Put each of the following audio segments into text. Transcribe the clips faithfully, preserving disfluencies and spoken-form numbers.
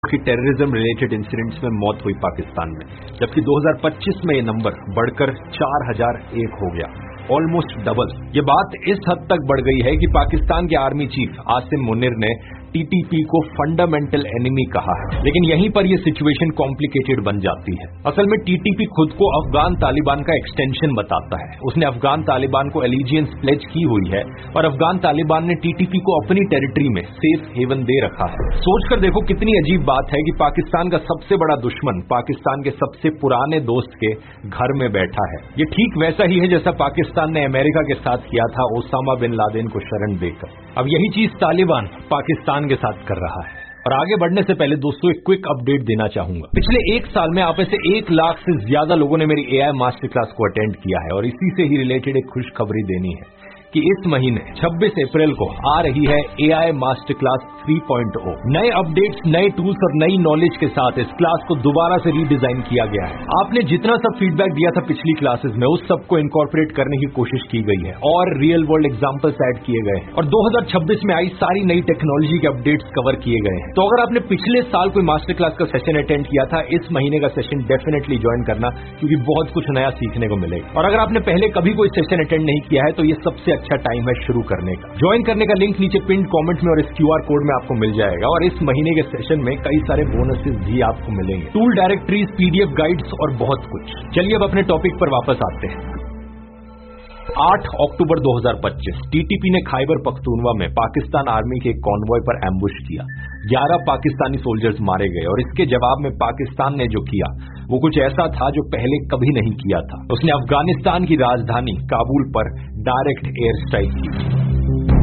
कि terrorism related incidents में मौत हुई पाकिस्तान में, जबकि दो हज़ार पच्चीस में ये नंबर बढ़कर चार हज़ार एक हो गया, ऑलमोस्ट डबल। ये बात इस हद तक बढ़ गई है कि पाकिस्तान के आर्मी चीफ आसिम मुनिर ने टीटीपी को फंडामेंटल एनिमी कहा है। लेकिन यहीं पर यह सिचुएशन कॉम्प्लिकेटेड बन जाती है। असल में टीटीपी खुद को अफगान तालिबान का एक्सटेंशन बताता है। उसने अफगान तालिबान को एलिजियंस प्लेज की हुई है और अफगान तालिबान ने टीटीपी को अपनी टेरिटरी में सेफ हेवन दे रखा है। सोचकर देखो कितनी अजीब बात है कि पाकिस्तान का सबसे बड़ा दुश्मन पाकिस्तान के सबसे पुराने दोस्त के घर में बैठा है। ये ठीक वैसा ही है जैसा पाकिस्तान ने अमेरिका के साथ किया था ओसामा बिन लादेन को शरण देकर। अब यही चीज तालिबान पाकिस्तान के साथ कर रहा है। और आगे बढ़ने से पहले दोस्तों एक क्विक अपडेट देना चाहूंगा। पिछले एक साल में आप में से एक लाख से ज्यादा लोगों ने मेरी एआई मास्टर क्लास को अटेंड किया है और इसी से ही रिलेटेड एक खुशखबरी देनी है कि इस महीने छब्बीस अप्रैल को आ रही है AI master class three point ओ। नए अपडेट्स, नए टूल्स और नई नॉलेज के साथ इस क्लास को दोबारा से रीडिजाइन किया गया है। आपने जितना सब फीडबैक दिया था पिछली क्लासेस में, उस सबको इनकॉर्पोरेट करने की कोशिश की गई है और रियल वर्ल्ड एग्जांपल्स ऐड किए गए हैं और दो हज़ार छब्बीस में आई सारी नई टेक्नोलॉजी के अपडेट्स कवर किए गए हैं। तो अगर आपने पिछले साल कोई मास्टर क्लास का सेशन अटेंड किया था, इस महीने का सेशन डेफिनेटली ज्वाइन करना, क्योंकि बहुत कुछ नया सीखने को मिलेगा। और अगर आपने पहले कभी कोई सेशन अटेंड नहीं किया है तो ये सबसे अच्छा टाइम है शुरू करने का। ज्वाइन करने का लिंक नीचे पिन कमेंट में और इस क्यूआर कोड में आपको मिल जाएगा और इस महीने के सेशन में कई सारे बोनसेस भी आपको मिलेंगे, टूल डायरेक्टरीज, पीडीएफ गाइड्स और बहुत कुछ। चलिए अब अपने टॉपिक पर वापस आते हैं। आठ अक्टूबर दो हज़ार पच्चीस टीटीपी ने खैबर पख्तूनवा में पाकिस्तान आर्मी के एक कॉन्वॉय पर एम्बुश किया। ग्यारह पाकिस्तानी सोल्जर्स मारे गए और इसके जवाब में पाकिस्तान ने जो किया वो कुछ ऐसा था जो पहले कभी नहीं किया था। उसने अफगानिस्तान की राजधानी काबुल पर डायरेक्ट एयर स्ट्राइक की।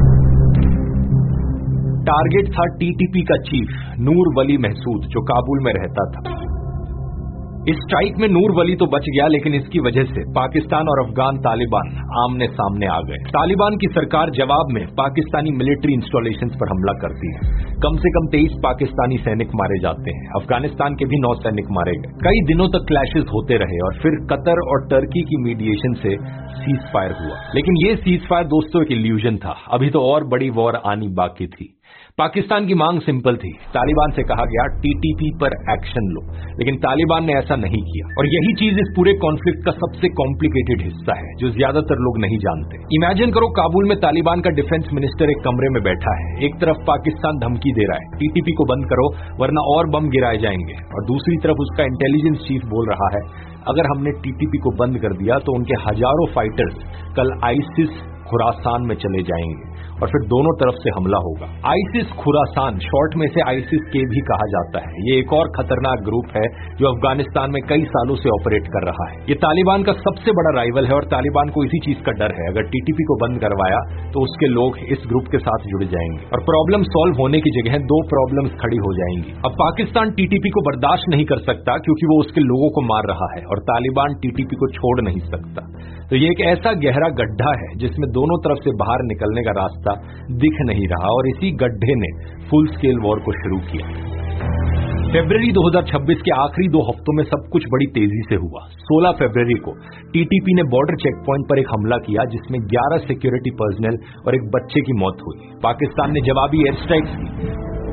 टारगेट था टीटीपी का चीफ नूर वली महसूद जो काबुल में रहता था। इस स्ट्राइक में नूर वली तो बच गया, लेकिन इसकी वजह से पाकिस्तान और अफगान तालिबान आमने सामने आ गए। तालिबान की सरकार जवाब में पाकिस्तानी मिलिट्री इंस्टॉलेशंस पर हमला करती है। कम से कम तेईस पाकिस्तानी सैनिक मारे जाते हैं। अफगानिस्तान के भी नौ सैनिक मारे गए। कई दिनों तक क्लैशेस होते रहे और फिर कतर और टर्की की मीडिएशन से सीज फायर हुआ। लेकिन ये सीज फायर दोस्तों एक इल्यूजन था। अभी तो और बड़ी वॉर आनी बाकी थी। पाकिस्तान की मांग सिंपल थी। तालिबान से कहा गया टीटीपी पर एक्शन लो, लेकिन तालिबान ने ऐसा नहीं किया। और यही चीज इस पूरे कॉन्फ्लिक्ट का सबसे कॉम्प्लिकेटेड हिस्सा है जो ज्यादातर लोग नहीं जानते। इमेजिन करो काबुल में तालिबान का डिफेंस मिनिस्टर एक कमरे में बैठा है। एक तरफ पाकिस्तान धमकी दे रहा है टीटीपी को बंद करो वरना और बम गिराए जाएंगे, और दूसरी तरफ उसका इंटेलिजेंस चीफ बोल रहा है अगर हमने टीटीपी को बंद कर दिया तो उनके हजारों फाइटर्स कल आईसिस खुरासान में चले जाएंगे और फिर दोनों तरफ से हमला होगा। आईसिस खुरासान, शॉर्ट में से आईसिस के भी कहा जाता है। ये एक और खतरनाक ग्रुप है जो अफगानिस्तान में कई सालों से ऑपरेट कर रहा है। ये तालिबान का सबसे बड़ा राइवल है और तालिबान को इसी चीज का डर है अगर टीटीपी को बंद करवाया तो उसके लोग इस ग्रुप के साथ जुड़ जाएंगे और प्रॉब्लम सॉल्व होने की जगह दो प्रॉब्लम्स खड़ी हो जाएंगी। अब पाकिस्तान टीटीपी को बर्दाश्त नहीं कर सकता क्योंकि वो उसके लोगों को मार रहा है और तालिबान टीटीपी को छोड़ नहीं सकता। तो ये एक ऐसा गहरा गड्ढा है जिसमें दोनों तरफ से बाहर निकलने का रास्ता दिख नहीं रहा और इसी गड्ढे ने फुल स्केल वॉर को शुरू किया। फरवरी दो हज़ार छब्बीस के आखिरी दो हफ्तों में सब कुछ बड़ी तेजी से हुआ। सोलह फरवरी को टीटीपी ने बॉर्डर चेक पॉइंट पर एक हमला किया जिसमें ग्यारह सिक्योरिटी पर्सनल और एक बच्चे की मौत हुई। पाकिस्तान ने जवाबी एयर स्ट्राइक्स की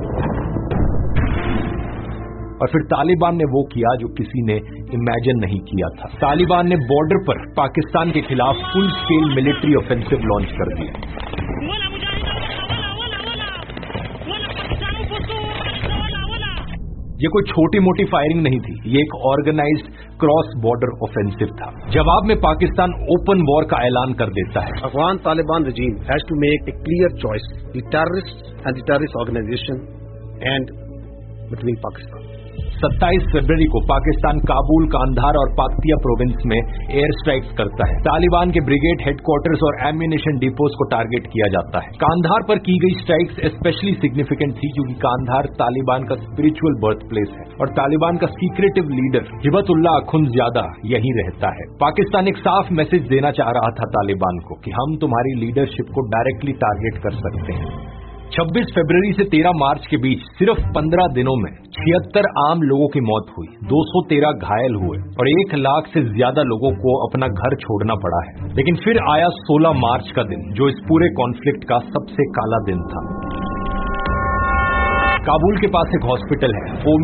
और फिर तालिबान ने वो किया जो किसी ने इमेजिन नहीं किया था। तालिबान ने बॉर्डर पर पाकिस्तान के खिलाफ full scale military offensive launch कर दिया। ये कोई छोटी मोटी फायरिंग नहीं थी, ये एक ऑर्गेनाइज्ड क्रॉस बॉर्डर ऑफेंसिव था। जवाब में पाकिस्तान ओपन वॉर का ऐलान कर देता है। Afghan Taliban regime has to make a clear choice, the terrorists and the terrorist organization and between Pakistan. सत्ताईस फरवरी को पाकिस्तान काबुल, कांधार और पाक्तिया प्रोविंस में एयर स्ट्राइक्स करता है। तालिबान के ब्रिगेड हेडक्वार्टर्स और एम्यूनिशन डिपोज को टारगेट किया जाता है। कांधार पर की गई स्ट्राइक्स स्पेशली सिग्निफिकेंट थी क्योंकि कांधार तालिबान का स्पिरिचुअल बर्थ प्लेस है और तालिबान का सीक्रेटिव लीडर हिबतुल्लाह अखुंदज़्यादा यहीं रहता है। पाकिस्तान एक साफ मैसेज देना चाह रहा था तालिबान को कि हम तुम्हारी लीडरशिप को डायरेक्टली टारगेट कर सकते हैं। छब्बीस फरवरी से तेरह मार्च के बीच सिर्फ पंद्रह दिनों में छिहत्तर आम लोगों की मौत हुई, दो सौ तेरह घायल हुए और एक लाख से ज्यादा लोगों को अपना घर छोड़ना पड़ा है। लेकिन फिर आया सोलह मार्च का दिन जो इस पूरे कॉन्फ्लिक्ट का सबसे काला दिन था। काबुल के पास एक हॉस्पिटल है,